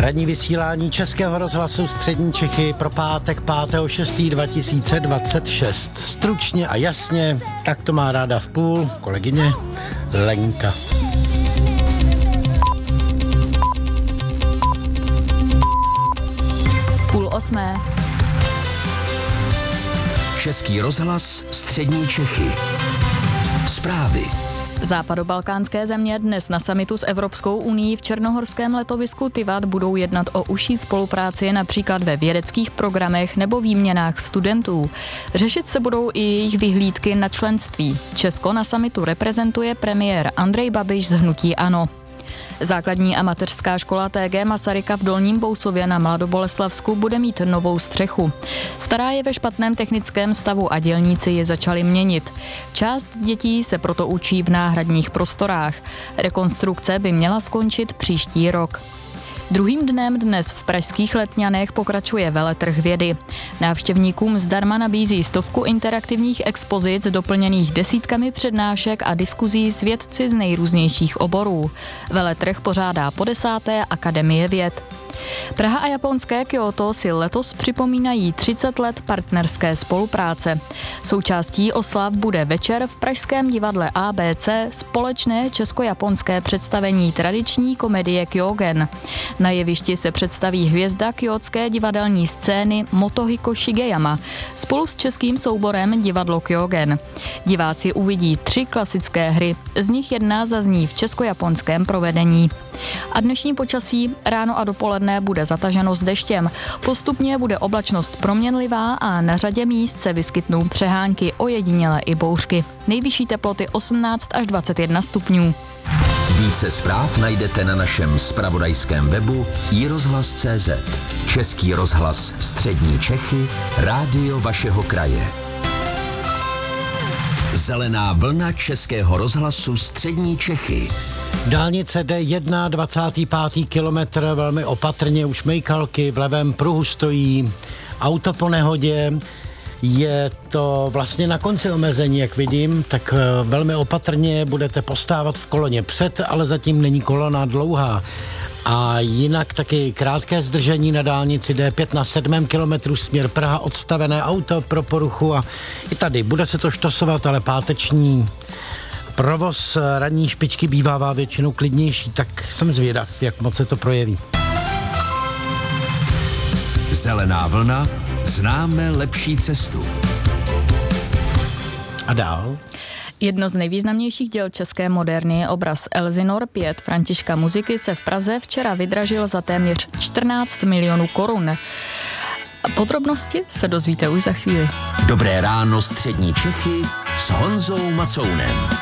Ranní vysílání Českého rozhlasu Střední Čechy pro pátek 5.6.2026. Stručně a jasně, tak to má ráda v půl kolegyně Lenka. Půl osmé. Český rozhlas Střední Čechy. Zprávy. Západobalkánské země dnes na summitu s Evropskou unií v černohorském letovisku Tivat budou jednat o užší spolupráci například ve vědeckých programech nebo výměnách studentů. Řešit se budou i jejich vyhlídky na členství. Česko na summitu reprezentuje premiér Andrej Babiš z hnutí ANO. Základní a mateřská škola TG Masaryka v Dolním Bousově na Mladoboleslavsku bude mít novou střechu. Stará je ve špatném technickém stavu a dělníci ji začali měnit. Část dětí se proto učí v náhradních prostorách. Rekonstrukce by měla skončit příští rok. Druhým dnem dnes v pražských Letňanech pokračuje veletrh vědy. Návštěvníkům zdarma nabízí 100 interaktivních expozic doplněných desítkami přednášek a diskuzí s vědci z nejrůznějších oborů. Veletrh pořádá po 10. Akademie věd. Praha a japonské Kyoto si letos připomínají 30 let partnerské spolupráce. Součástí oslav bude večer v pražském divadle ABC společné česko-japonské představení tradiční komedie Kyogen. Na jevišti se představí hvězda kyotské divadelní scény Motohiko Shigeyama spolu s českým souborem divadlo Kyogen. Diváci uvidí 3 klasické hry, z nich jedna zazní v česko-japonském provedení. A dnešní počasí ráno a dopoledne bude zataženo s deštěm. Postupně bude oblačnost proměnlivá a na řadě míst se vyskytnou přehánky, ojedinělé i bouřky. Nejvyšší teploty 18 až 21 stupňů. Více zpráv najdete na našem zpravodajském webu iRozhlas.cz. Český rozhlas Střední Čechy, rádio vašeho kraje. Zelená vlna Českého rozhlasu Střední Čechy. Dálnice D1, 25. kilometr, velmi opatrně, už mejkalky, v levém pruhu stojí auto po nehodě. Je to vlastně na konci omezení, jak vidím, tak velmi opatrně budete postávat v koloně před, ale zatím není kolona dlouhá. A jinak taky krátké zdržení na dálnici D5 na 7. kilometru směr Praha, odstavené auto pro poruchu a i tady bude se to štosovat, ale páteční provoz ranní špičky bývává většinou klidnější, tak jsem zvědav, jak moc se to projeví. Zelená vlna, známe lepší cestu. A dál? Jedno z nejvýznamnějších děl české moderny, obraz Elsinor 5 Františka Muziky, se v Praze včera vydražil za téměř 14 milionů korun. Podrobnosti se dozvíte už za chvíli. Dobré ráno Střední Čechy s Honzou Macounem.